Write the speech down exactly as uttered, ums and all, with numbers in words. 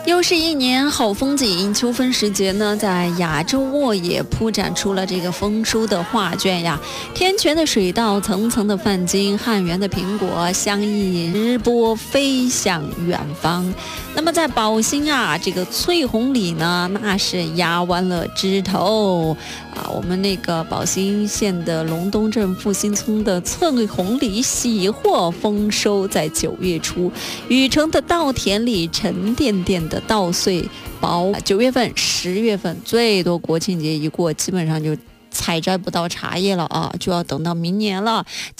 又是一年好风景，秋分时节呢，在亚洲沃也铺展出了这个丰收的画卷呀。天泉的水稻，层层的泛金，汉源的苹果，相依直播飞向远方。那么在宝兴啊，这个翠红里呢，那是压弯了枝头啊。我们那个宝兴县的龙东镇复兴村的翠红里喜获丰收，在九月初，禹城的稻田里沉甸甸的稻穗包。九月份、十月份最多国庆节一过，基本上就采摘不到茶叶了啊，就要等到明年了。